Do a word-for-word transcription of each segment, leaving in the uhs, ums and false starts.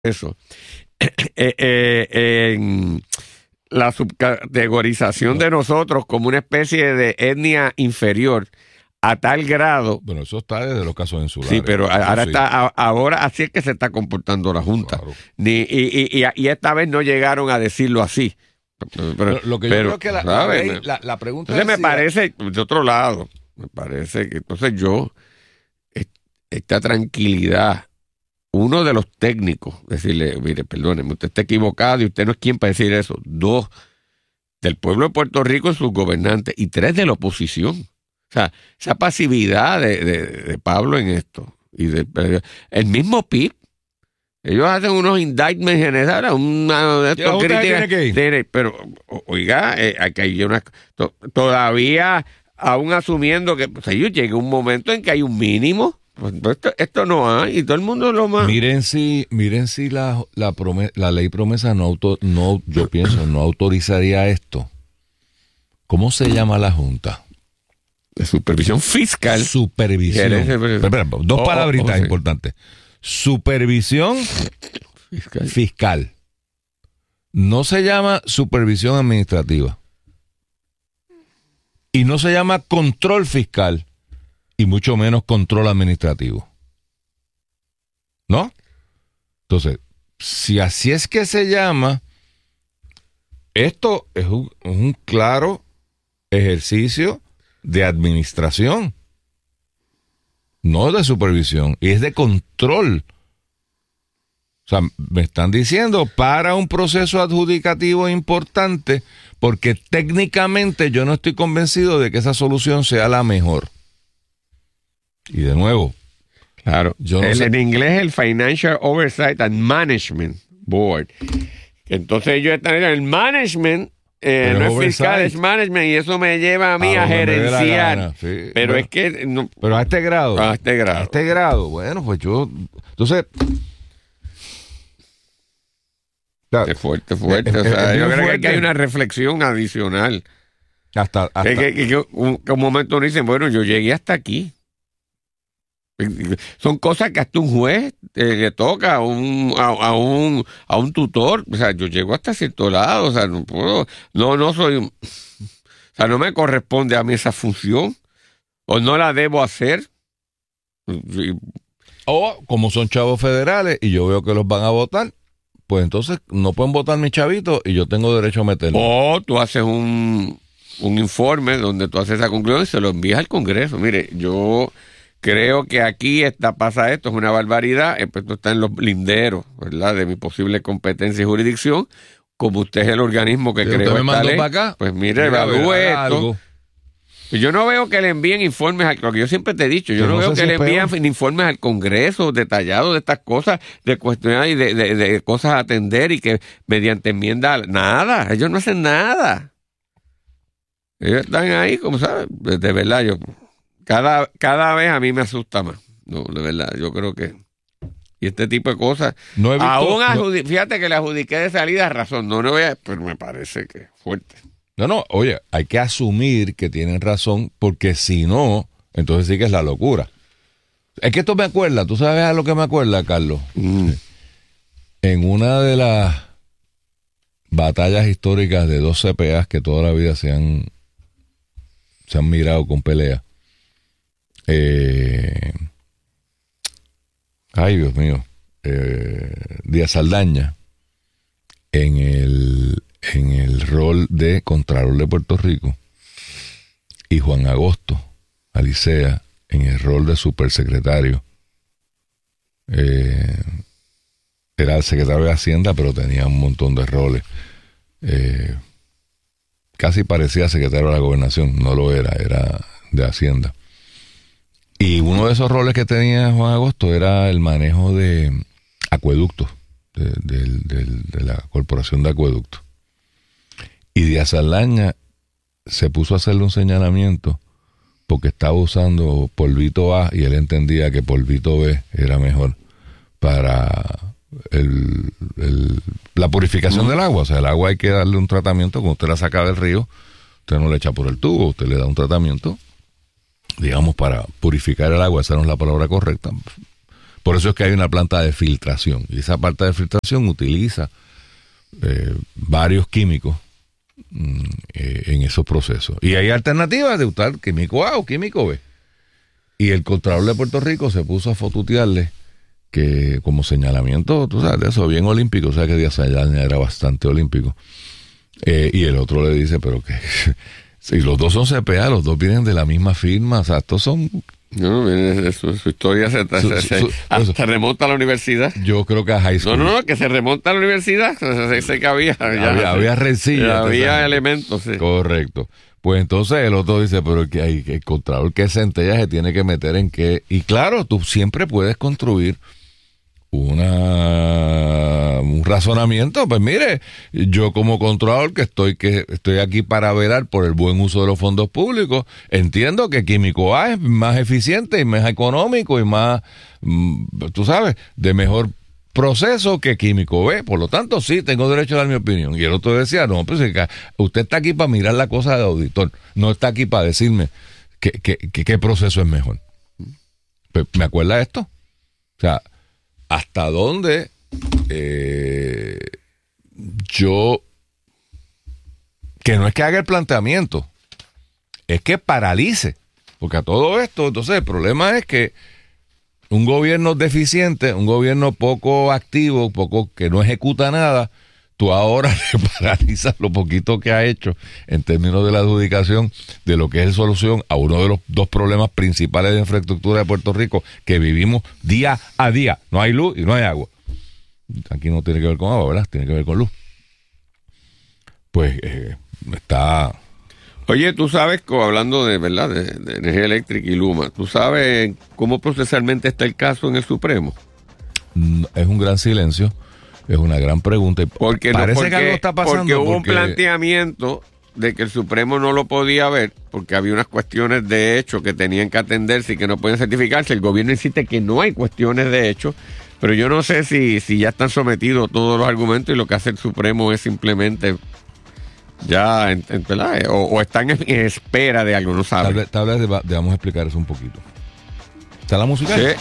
eso. Eh, eh, en la subcategorización de nosotros como una especie de etnia inferior a tal grado. Bueno, eso está desde los casos insulares. Sí, pero eso ahora sí. está, ahora así es que se está comportando la Junta. Claro. Ni, y, y, y, y esta vez no llegaron a decirlo así. Pero, Pero lo que yo pero, creo que la, la, ley, la, la pregunta entonces es me si parece, de otro lado, me parece que entonces yo, esta tranquilidad, uno de los técnicos, decirle, mire, perdóneme, usted está equivocado y usted no es quien para decir eso. Dos, del pueblo de Puerto Rico y sus gobernantes. Y tres, de la oposición. O sea, esa pasividad de, de, de Pablo en esto. Y de, el mismo P I B. Ellos hacen unos indictments generales, una de estos críticas. Tiene, pero, oiga, eh, aquí hay una, to, todavía, aún asumiendo que, o sea, yo llegué a un momento en que hay un mínimo. Pues esto, esto no hay, y todo el mundo lo más. Miren si, miren si la, la, promesa, la ley promesa no, auto, no, yo pienso, no autorizaría esto. ¿Cómo se llama la Junta? De supervisión fiscal. Supervisión. Espera, espera, dos oh, palabritas oh, oh, importantes. Sí. Supervisión fiscal. fiscal. No se llama supervisión administrativa. Y no se llama control fiscal. Y mucho menos control administrativo. ¿No? Entonces, si así es que se llama, esto es un, un claro ejercicio de administración, no de supervisión, y es de control. O sea, me están diciendo para un proceso adjudicativo importante, porque técnicamente yo no estoy convencido de que esa solución sea la mejor. Y de nuevo, claro, yo no el, sé. En inglés el Financial Oversight and Management Board. Entonces ellos están en el management, eh, no es fiscal, es management, y eso me lleva a mí a, a gerenciar. Sí, pero bueno, es que no, pero a este grado. A este grado. A este grado, bueno, pues yo. Entonces. Es fuerte, fuerte. Es, o sea, es yo creo fuerte. Que hay una reflexión adicional. Hasta. hasta que, que, que un, un momento uno dice, bueno, yo llegué hasta aquí. Son cosas que hasta un juez eh, le toca a un, a, a un a un tutor. O sea, yo llego hasta cierto lado. O sea, no puedo, no, no soy, o sea, no me corresponde a mí esa función, o no la debo hacer. O como son chavos federales y yo veo que los van a votar, pues entonces no pueden votar mis chavitos y yo tengo derecho a meterlo. O tú haces un, un informe donde tú haces esa conclusión y se lo envías al Congreso. Mire, yo creo que aquí está, pasa esto, es una barbaridad. Esto está en los linderos, ¿verdad?, de mi posible competencia y jurisdicción. Como usted es el organismo que creó esta ley, para acá, pues mire, evalúe esto. Algo. Yo no veo que le envíen informes, al, lo que yo siempre te he dicho, yo que no, no veo que si le envíen peor. informes al Congreso detallados de estas cosas, de cuestiones y de, de, de cosas a atender, y que mediante enmienda, nada, ellos no hacen nada. Ellos están ahí, como sabes, de, de verdad, yo... Cada, cada vez a mí me asusta más. No, de verdad, yo creo que... Y este tipo de cosas... No he visto, aún adjudi- no, fíjate que le adjudiqué de salida razón. No, no voy a... Pero me parece que fuerte. No, no, oye, hay que asumir que tienen razón, porque si no, entonces sí que es la locura. Es que esto me acuerda, ¿tú sabes a lo que me acuerda, Carlos? Mm. En una de las batallas históricas de dos C P As que toda la vida se han, se han mirado con pelea. Eh, ay, Dios mío. Eh, Díaz Saldaña en el, en el rol de Contralor de Puerto Rico y Juan Agosto Alicea en el rol de supersecretario. Eh, era el secretario de Hacienda, pero tenía un montón de roles. Eh, casi parecía secretario de la Gobernación, no lo era, era de Hacienda. Y uno de esos roles que tenía Juan Agosto era el manejo de acueductos, de, de, de, de la Corporación de Acueductos. Y Díaz Saldaña se puso a hacerle un señalamiento porque estaba usando polvito A y él entendía que polvito B era mejor para el, el, la purificación del agua. O sea, el agua hay que darle un tratamiento. Cuando usted la saca del río, usted no le echa por el tubo, usted le da un tratamiento, digamos, para purificar el agua. Esa no es la palabra correcta, Por eso es que hay una planta de filtración. Y esa planta de filtración utiliza eh, varios químicos mm, eh, en esos procesos. Y hay alternativas de usar químico A o químico B. Y el Contralor de Puerto Rico se puso a fotutearle que como señalamiento, tú sabes, de eso bien olímpico, o sea que Díaz Ayaña era bastante olímpico. Eh, y el otro le dice, pero que si los dos son C P A, los dos vienen de la misma firma, o sea, estos son... No, su, su historia se, su, se, se, su, hasta se remonta a la universidad. Yo creo que a high school. No, no, no, que se remonta a la universidad. Sé, sé que había. Ya, había había rencillas. Había elementos, sí. Correcto. Pues entonces el otro dice, pero que hay que el Contralor, ¿qué centella se tiene que meter en qué? Y claro, tú siempre puedes construir una un razonamiento. Pues mire, yo como Contralor que estoy que estoy aquí para velar por el buen uso de los fondos públicos, entiendo que Químico A es más eficiente y más económico y más, tú sabes, de mejor proceso que Químico B, por lo tanto sí tengo derecho a dar mi opinión. Y el otro decía, no, pues usted está aquí para mirar la cosa de auditor, no está aquí para decirme qué que, que, que proceso es mejor. Pues, ¿me acuerda esto? O sea, hasta dónde eh, yo, que no es que haga el planteamiento, es que paralice, porque a todo esto, entonces el problema es que un gobierno deficiente, un gobierno poco activo, poco que no ejecuta nada, tú ahora le paralizas lo poquito que ha hecho en términos de la adjudicación de lo que es solución a uno de los dos problemas principales de infraestructura de Puerto Rico que vivimos día a día. No hay luz y no hay agua. Aquí no tiene que ver con agua, ¿verdad? Tiene que ver con luz. Pues eh, está... Oye, tú sabes, hablando de verdad de, de energía eléctrica y Luma, ¿tú sabes cómo procesalmente está el caso en el Supremo? Es un gran silencio, es una gran pregunta. Porque parece no, porque, que algo está pasando. Porque hubo porque... un planteamiento de que el Supremo no lo podía ver porque había unas cuestiones de hecho que tenían que atenderse y que no pueden certificarse. El gobierno insiste que no hay cuestiones de hecho, pero yo no sé si, si ya están sometidos todos los argumentos y lo que hace el Supremo es simplemente... Ya, en, en, o, o están en espera de algo, no saben. Tal vez, tal vez de, vamos a explicar eso un poquito. ¿Está la música? Sí.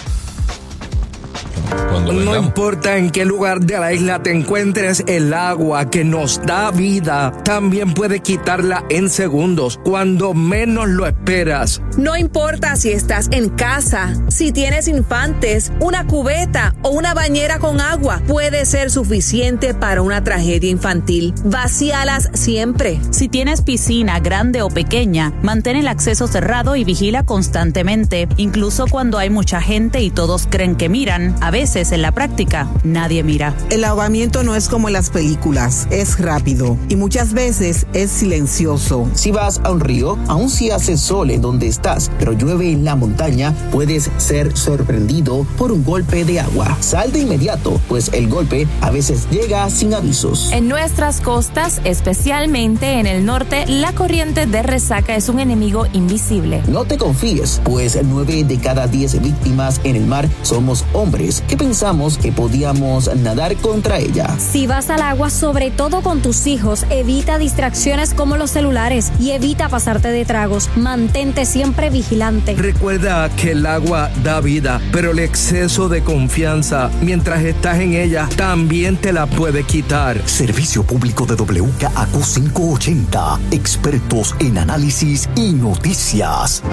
Cuando no importa en qué lugar de la isla te encuentres, el agua que nos da vida también puede quitarla en segundos, cuando menos lo esperas. No importa si estás en casa, si tienes infantes, una cubeta o una bañera con agua, puede ser suficiente para una tragedia infantil. Vacíalas siempre. Si tienes piscina grande o pequeña, mantén el acceso cerrado y vigila constantemente, incluso cuando hay mucha gente y todos creen que miran. A veces en la práctica nadie mira. El ahogamiento no es como en las películas, es rápido y muchas veces es silencioso. Si vas a un río, aun si hace sol en donde estás, pero llueve en la montaña, puedes ser sorprendido por un golpe de agua. Sal de inmediato, pues el golpe a veces llega sin avisos. En nuestras costas, especialmente en el norte, la corriente de resaca es un enemigo invisible. No te confíes, pues nueve de cada diez víctimas en el mar somos hombres que pensamos que podíamos nadar contra ella. Si vas al agua, sobre todo con tus hijos, evita distracciones como los celulares y evita pasarte de tragos. Mantente siempre vigilante. Recuerda que el agua da vida, pero el exceso de confianza mientras estás en ella también te la puede quitar. Servicio público de W K A Q quinientos ochenta, expertos en análisis y noticias.